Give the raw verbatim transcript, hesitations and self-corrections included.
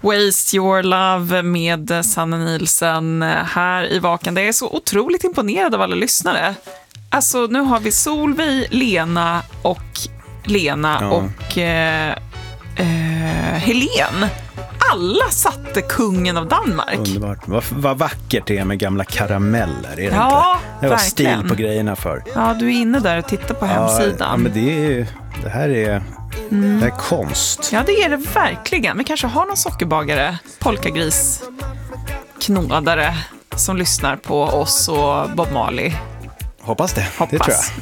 Waste Your Love med Sanna Nielsen här i Vakande. Jag är så otroligt imponerad av alla lyssnare. Alltså nu har vi Solveig, Lena och Lena ja. och eh, eh, Helen. Alla satte kungen av Danmark. Underbart. Vad, vad vackert det är med gamla karameller, är det ja, inte? Det var verkligen. stil på grejerna för. Ja, du är inne där och tittar på hemsidan. Ja, men det är ju, det här är, mm. det är konst. Ja, det är det verkligen. Vi kanske har någon sockerbagare, polkagris, knådare som lyssnar på oss och Bob Marley. Hoppas det, Hoppas. det tror jag.